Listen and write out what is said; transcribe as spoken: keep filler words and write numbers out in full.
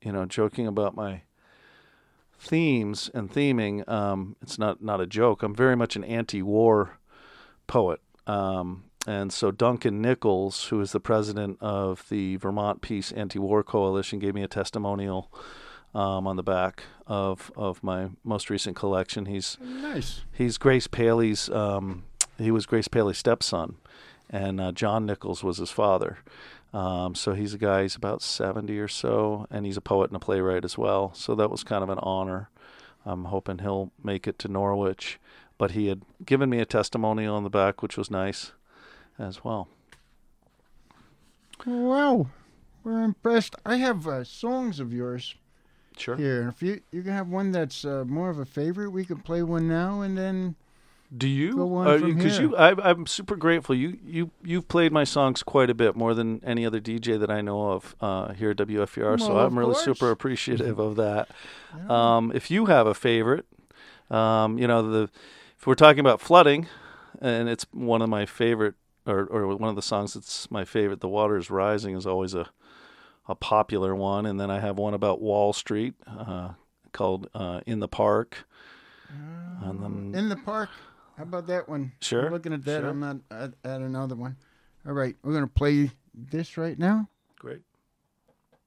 you know, joking about my themes and theming. Um, it's not, not a joke. I'm very much an anti-war poet. Um, and so Duncan Nichols, who is the president of the Vermont Peace Anti-War Coalition, gave me a testimonial um, on the back of of my most recent collection. He's nice. He's Grace Paley's. Um, he was Grace Paley's stepson, and uh, John Nichols was his father. Um, so he's a guy. He's about seventy or so, and he's a poet and a playwright as well. So that was kind of an honor. I'm hoping he'll make it to Norwich. But he had given me a testimonial on the back, which was nice as well. Wow, we're impressed. I have uh, songs of yours Sure. here. And if you you can have one that's uh, more of a favorite, we can play one now and then. Do you? Go on from Because here. you, I, I'm super grateful. You, you, you've played my songs quite a bit, more than any other D J that I know of uh, here at W F E R. so Well, I'm of really course. super appreciative of that. Yeah. Um, if you have a favorite, um, you know, the if we're talking about flooding, and it's one of my favorite, or, or one of the songs that's my favorite, "The Water is Rising" is always a a popular one. And then I have one about Wall Street uh, called uh, "In the Park." Uh, And then- in the park. How about that one? Sure, I'm looking at that. sure. I'm not at, at another one. All right, we're gonna play this right now. Great.